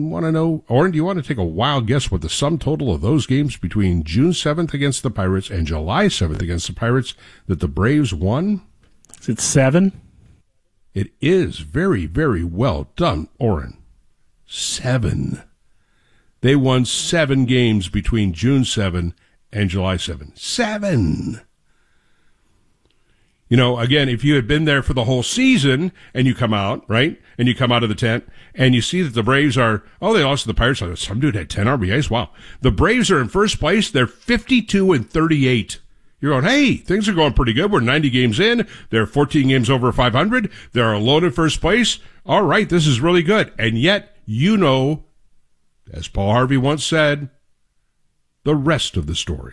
want to know, Oren, do you want to take a wild guess what the sum total of those games between June 7th against the Pirates and July 7th against the Pirates that the Braves won? Is it 7? It is. Very, very well done, Oren. 7. They won 7 games between June 7 and July 7. 7. You know, again, if you had been there for the whole season and you come out, right, and you come out of the tent and you see that the Braves are, they lost to the Pirates. Some dude had 10 RBIs. Wow. The Braves are in first place. They're 52-38. You're going, hey, things are going pretty good. We're 90 games in. They're 14 games over 500. They're alone in first place. All right, this is really good. And yet, you know, as Paul Harvey once said, the rest of the story.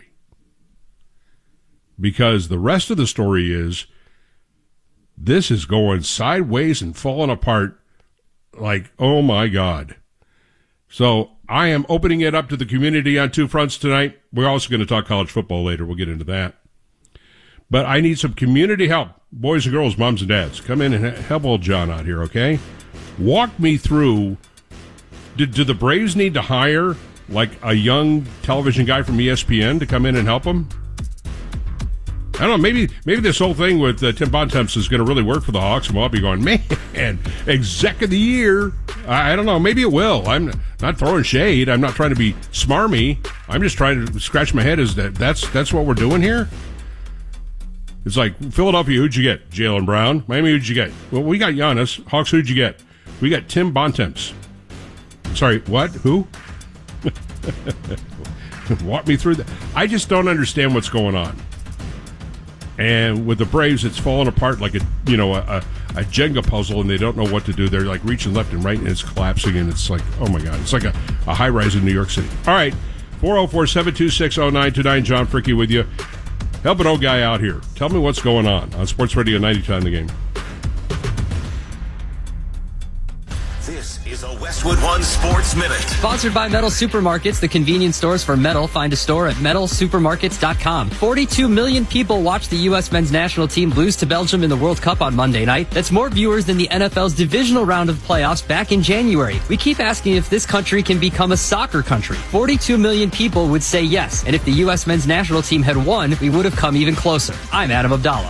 Because the rest of the story is this is going sideways and falling apart like, oh, my God. So I am opening it up to the community on 2 fronts tonight. We're also going to talk college football later. We'll get into that. But I need some community help. Boys and girls, moms and dads, come in and help old John out here, okay? Walk me through, do the Braves need to hire like a young television guy from ESPN to come in and help them? I don't know, maybe this whole thing with Tim Bontemps is going to really work for the Hawks, and we'll all be going, man, exec of the year. I don't know, maybe it will. I'm not throwing shade. I'm not trying to be smarmy. I'm just trying to scratch my head. That's what we're doing here? It's like, Philadelphia, who'd you get? Jaylen Brown. Miami, who'd you get? Well, we got Giannis. Hawks, who'd you get? We got Tim Bontemps. Sorry, what? Who? Walk me through that. I just don't understand what's going on. And with the Braves, it's falling apart like a Jenga puzzle, and they don't know what to do. They're like reaching left and right, and it's collapsing, and it's like, oh my God, it's like a high-rise in New York City. All right, 404-726-0929, John Fricke with you. Help an old guy out here. Tell me what's going on Sports Radio 92.9 The Game. This is a Westwood One Sports Minute. Sponsored by Metal Supermarkets, the convenience stores for metal. Find a store at metalsupermarkets.com. 42 million people watched the U.S. men's national team lose to Belgium in the World Cup on Monday night. That's more viewers than the NFL's divisional round of playoffs back in January. We keep asking if this country can become a soccer country. 42 million people would say yes. And if the U.S. men's national team had won, we would have come even closer. I'm Adam Abdallah.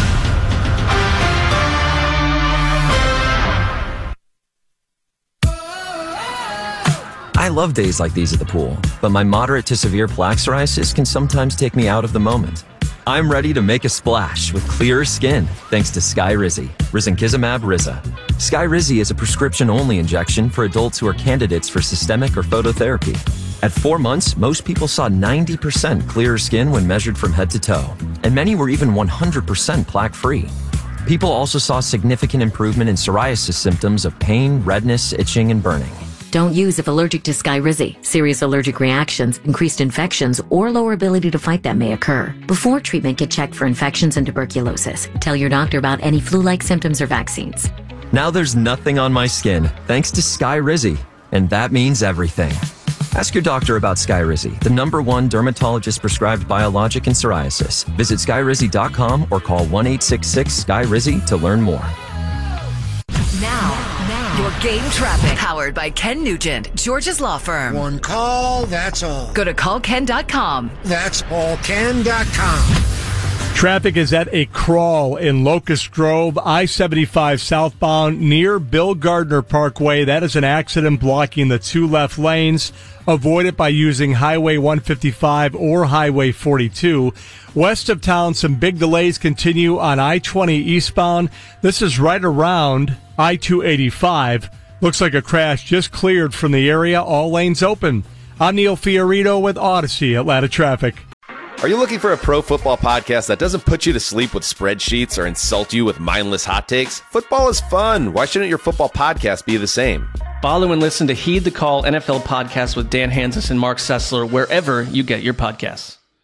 I love days like these at the pool, but my moderate to severe plaque psoriasis can sometimes take me out of the moment. I'm ready to make a splash with clearer skin thanks to Skyrizi, Risankizumab Riza. Skyrizi is a prescription-only injection for adults who are candidates for systemic or phototherapy. At 4 months, most people saw 90% clearer skin when measured from head to toe, and many were even 100% plaque-free. People also saw significant improvement in psoriasis symptoms of pain, redness, itching, and burning. Don't use if allergic to Skyrizi. Serious allergic reactions, increased infections, or lower ability to fight them may occur. Before treatment, get checked for infections and tuberculosis. Tell your doctor about any flu-like symptoms or vaccines. Now there's nothing on my skin thanks to Skyrizi, and that means everything. Ask your doctor about Skyrizi, the #1 dermatologist-prescribed biologic in psoriasis. Visit Skyrizi.com or call 1-866-SKYRIZI to learn more. Now, your game traffic. Powered by Ken Nugent, George's Law Firm. One call, that's all. Go to callken.com. That's allken.com. Traffic is at a crawl in Locust Grove, I-75 southbound near Bill Gardner Parkway. That is an accident blocking the 2 left lanes. Avoid it by using Highway 155 or Highway 42. West of town, some big delays continue on I-20 eastbound. This is right around I-285. Looks like a crash just cleared from the area. All lanes open. I'm Neil Fiorito with Odyssey Atlanta Traffic. Are you looking for a pro football podcast that doesn't put you to sleep with spreadsheets or insult you with mindless hot takes? Football is fun. Why shouldn't your football podcast be the same? Follow and listen to Heed the Call NFL podcast with Dan Hanzus and Mark Sessler wherever you get your podcasts.